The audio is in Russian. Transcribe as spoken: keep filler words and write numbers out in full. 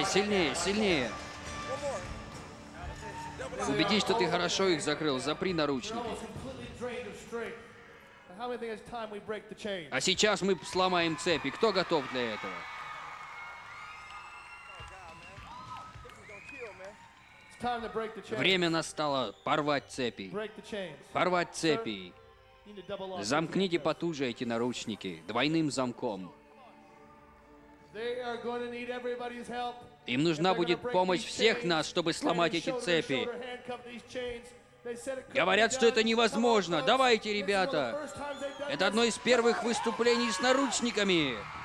Давай, сильнее, сильнее. Убедись, что ты хорошо их закрыл. Запри наручники. А сейчас мы сломаем цепи. Кто готов для этого? Время настало порвать цепи. Порвать цепи. Замкните потуже эти наручники двойным замком. Им нужна будет помощь всех нас, чтобы сломать эти цепи. Говорят, что это невозможно. Давайте, ребята. Это одно из первых выступлений с наручниками.